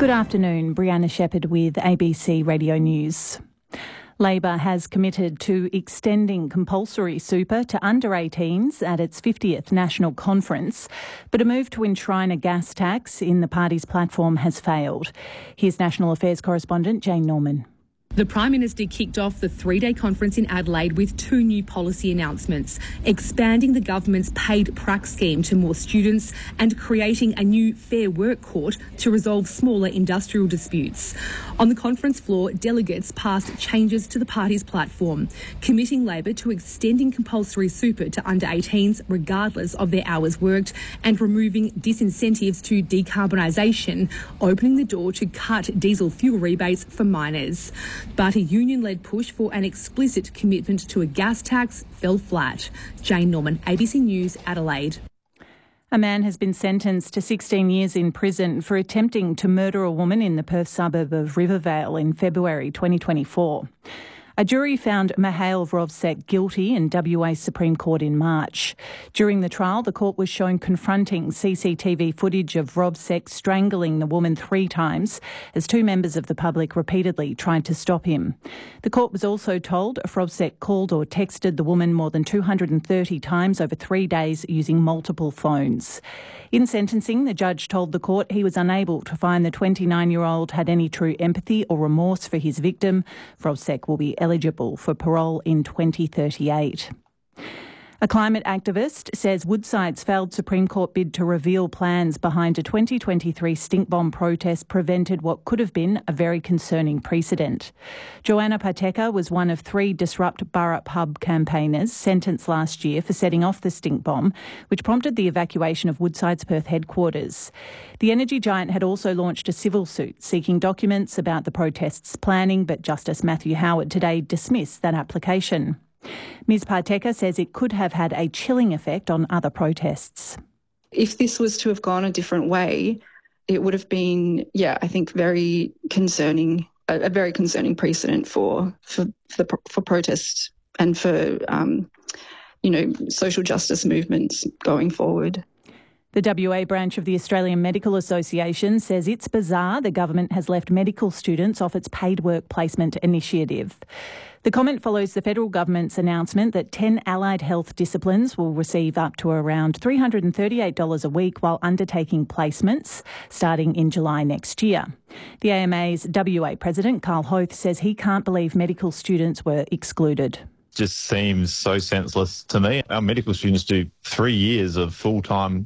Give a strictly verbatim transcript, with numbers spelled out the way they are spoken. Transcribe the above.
Good afternoon, Brianna Shepherd with A B C Radio News. Labor has committed to extending compulsory super to under eighteens at its fiftieth National Conference, but a move to enshrine a gas tax in the party's platform has failed. Here's National Affairs correspondent Jane Norman. The Prime Minister kicked off the three-day conference in Adelaide with two new policy announcements, expanding the government's paid prac scheme to more students and creating a new Fair Work Court to resolve smaller industrial disputes. On the conference floor, delegates passed changes to the party's platform, committing Labor to extending compulsory super to under eighteens regardless of their hours worked and removing disincentives to decarbonisation, opening the door to cut diesel fuel rebates for miners. But a union-led push for an explicit commitment to a gas tax fell flat. Jane Norman, A B C News, Adelaide. A man has been sentenced to sixteen years in prison for attempting to murder a woman in the Perth suburb of Rivervale in February twenty twenty-four. A jury found Mihail Vrovsek guilty in W A Supreme Court in March. During the trial, the court was shown confronting C C T V footage of Vrovsek strangling the woman three times as two members of the public repeatedly tried to stop him. The court was also told Vrovsek called or texted the woman more than two hundred thirty times over three days using multiple phones. In sentencing, the judge told the court he was unable to find the twenty-nine-year-old had any true empathy or remorse for his victim. Vrovsek will be eligible for parole in twenty thirty-eight. A climate activist says Woodside's failed Supreme Court bid to reveal plans behind a twenty twenty-three stink bomb protest prevented what could have been a very concerning precedent. Joanna Pateka was one of three Disrupt Burrup Hub campaigners sentenced last year for setting off the stink bomb, which prompted the evacuation of Woodside's Perth headquarters. The energy giant had also launched a civil suit seeking documents about the protest's planning, but Justice Matthew Howard today dismissed that application. Miz Parteka says it could have had a chilling effect on other protests. If this was to have gone a different way, it would have been, yeah, I think very concerning, a, a very concerning precedent for for for, the, for protests and for, um, you know, social justice movements going forward. The W A branch of the Australian Medical Association says it's bizarre the government has left medical students off its paid work placement initiative. The comment follows the federal government's announcement that ten allied health disciplines will receive up to around three hundred thirty-eight dollars a week while undertaking placements starting in July next year. The A M A's W A president, Carl Hoth, says he can't believe medical students were excluded. Just seems so senseless to me. Our medical students do three years of full-time